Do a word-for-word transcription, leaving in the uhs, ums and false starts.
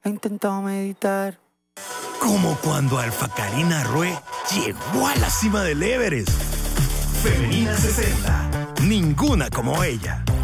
he intentado meditar. Como cuando Alfa Karina Rue llegó a la cima del Everest. Femenina sesenta. Ninguna como ella.